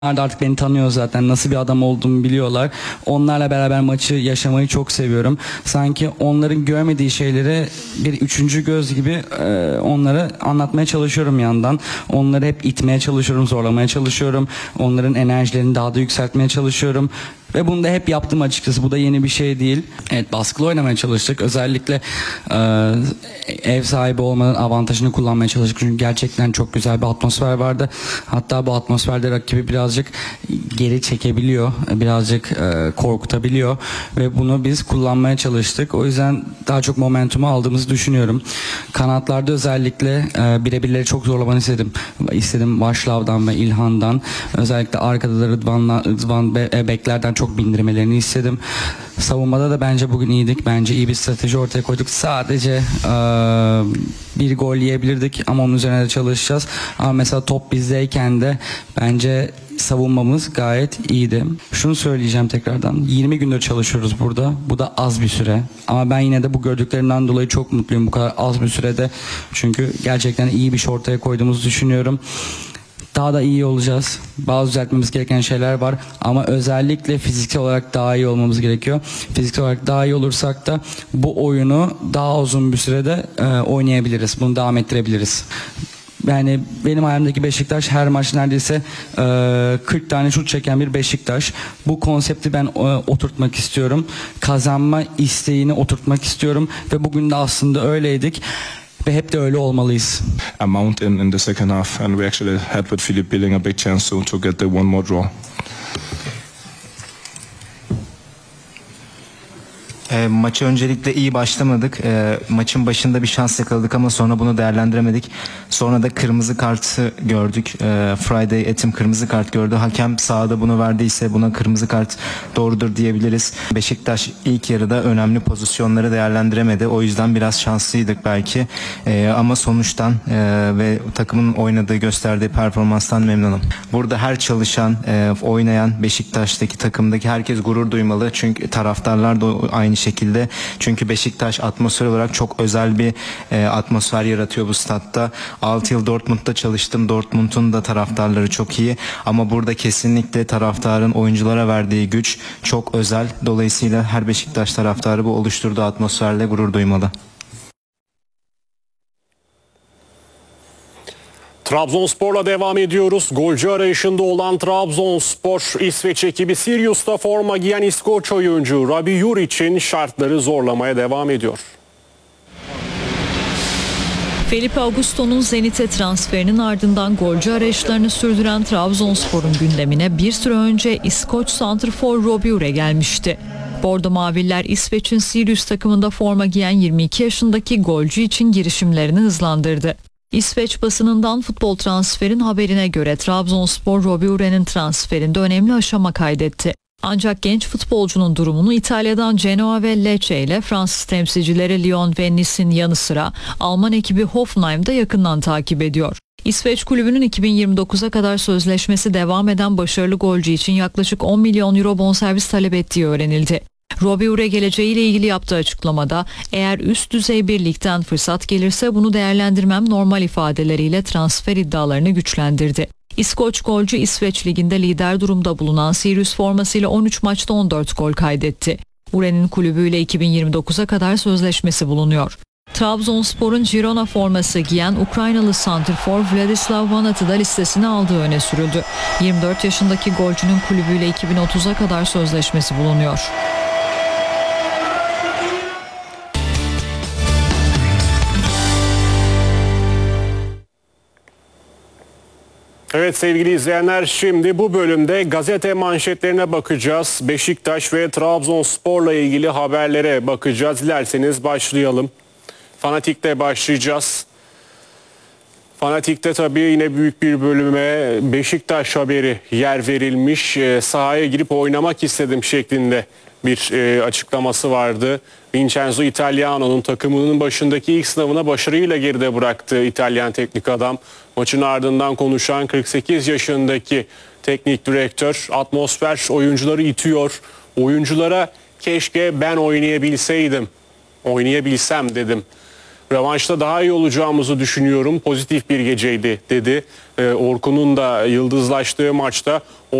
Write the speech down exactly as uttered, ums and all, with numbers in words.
Onlar da artık beni tanıyor zaten. Nasıl bir adam olduğumu biliyorlar. Onlarla beraber maçı yaşamayı çok seviyorum. Sanki onların görmediği şeyleri bir üçüncü göz gibi e, onlara anlatmaya çalışıyorum yandan. Onları hep itmeye çalışıyorum, zorlamaya çalışıyorum. Onların enerjilerini daha da yükseltmeye çalışıyorum. Ve bunu da hep yaptım açıkçası. Bu da yeni bir şey değil. Evet, baskılı oynamaya çalıştık. Özellikle e, ev sahibi olmanın avantajını kullanmaya çalıştık. Çünkü gerçekten çok güzel bir atmosfer vardı. Hatta bu atmosferde rakibi birazcık geri çekebiliyor. Birazcık e, korkutabiliyor. Ve bunu biz kullanmaya çalıştık. O yüzden daha çok momentumu aldığımızı düşünüyorum. Kanatlarda özellikle e, birebirleri çok zorlamanı istedim. İstedim Vaşlav'dan ve İlhan'dan. Özellikle arkada da Rıdvan'la, Rıdvan ve Bekler'den çok bindirmelerini istedim. Savunmada da bence bugün iyiydik. Bence iyi bir strateji ortaya koyduk. Sadece e, bir gol yiyebilirdik ama onun üzerine de çalışacağız. Ama mesela top bizdeyken de bence savunmamız gayet iyiydi. Şunu söyleyeceğim tekrardan. yirmi gündür çalışıyoruz burada. Bu da az bir süre. Ama ben yine de bu gördüklerimden dolayı çok mutluyum bu kadar az bir sürede. Çünkü gerçekten iyi bir şey ortaya koyduğumuzu düşünüyorum. Daha da iyi olacağız. Bazı düzeltmemiz gereken şeyler var ama özellikle fiziksel olarak daha iyi olmamız gerekiyor. Fiziksel olarak daha iyi olursak da bu oyunu daha uzun bir sürede e, oynayabiliriz. Bunu devam ettirebiliriz. Yani benim hayalimdeki Beşiktaş her maç neredeyse e, kırk tane şut çeken bir Beşiktaş. Bu konsepti ben e, oturtmak istiyorum. Kazanma isteğini oturtmak istiyorum ve bugün de aslında öyleydik. Ve hep de öyle olmalıyız. Amount in, in the second half and we actually had with Philippe Billing a big chance to, to get the one more draw. E, maçı öncelikle iyi başlamadık. E, maçın başında bir şans yakaladık ama sonra bunu değerlendiremedik. Sonra da kırmızı kartı gördük. E, Friday Etim kırmızı kart gördü. Hakem sahada bunu verdiyse buna kırmızı kart doğrudur diyebiliriz. Beşiktaş ilk yarıda önemli pozisyonları değerlendiremedi. O yüzden biraz şanslıydık belki. E, ama sonuçtan e, ve takımın oynadığı, gösterdiği performanstan memnunum. Burada her çalışan, e, oynayan Beşiktaş'taki takımdaki herkes gurur duymalı. Çünkü taraftarlar da aynı şekilde. Çünkü Beşiktaş atmosfer olarak çok özel bir e, atmosfer yaratıyor bu statta. altı yıl Dortmund'da çalıştım. Dortmund'un da taraftarları çok iyi. Ama burada kesinlikle taraftarın oyunculara verdiği güç çok özel. Dolayısıyla her Beşiktaş taraftarı bu oluşturduğu atmosferle gurur duymalı. Trabzonspor'la devam ediyoruz. Golcü arayışında olan Trabzonspor, İsveç ekibi Sirius'ta forma giyen İskoç oyuncu Rabi Juric'in şartları zorlamaya devam ediyor. Felipe Augusto'nun Zenit'e transferinin ardından golcü arayışlarını sürdüren Trabzonspor'un gündemine bir süre önce İskoç santrfor Robbie Ure gelmişti. Bordo Maviller İsveç'in Sirius takımında forma giyen yirmi iki yaşındaki golcü için girişimlerini hızlandırdı. İsveç basınından futbol transferin haberine göre Trabzonspor Robbie Ure'nin transferinde önemli aşama kaydetti. Ancak genç futbolcunun durumunu İtalya'dan Genoa ve Lecce ile Fransız temsilcileri Lyon ve Nice'in yanı sıra Alman ekibi Hoffenheim'da yakından takip ediyor. İsveç kulübünün iki bin yirmi dokuza kadar sözleşmesi devam eden başarılı golcü için yaklaşık on milyon euro bonservis talep ettiği öğrenildi. Robbie Ure geleceğiyle ilgili yaptığı açıklamada eğer üst düzey bir ligden fırsat gelirse bunu değerlendirmem normal ifadeleriyle transfer iddialarını güçlendirdi. İskoç golcü İsveç liginde lider durumda bulunan Sirius formasıyla on üç maçta on dört gol kaydetti. Ure'nin kulübüyle iki bin yirmi dokuza kadar sözleşmesi bulunuyor. Trabzonspor'un Girona forması giyen Ukraynalı santrfor Vladislav Vanat'ı da listesine aldığı öne sürüldü. yirmi dört yaşındaki golcünün kulübüyle iki bin otuza kadar sözleşmesi bulunuyor. Evet sevgili izleyenler, şimdi bu bölümde gazete manşetlerine bakacağız. Beşiktaş ve Trabzonspor'la ilgili haberlere bakacağız. Dilerseniz başlayalım. Fanatik'te başlayacağız. Fanatik'te tabii yine büyük bir bölüme Beşiktaş haberi yer verilmiş. E, sahaya girip oynamak istedim şeklinde bir e, açıklaması vardı. Vincenzo Italiano'nun takımının başındaki ilk sınavına başarıyla geride bıraktığı İtalyan teknik adam. Maçın ardından konuşan kırk sekiz yaşındaki teknik direktör, atmosfer oyuncuları itiyor. Oyunculara keşke ben oynayabilseydim, oynayabilsem dedim. Rövanşta daha iyi olacağımızı düşünüyorum. Pozitif bir geceydi dedi. Ee, Orkun'un da yıldızlaştığı maçta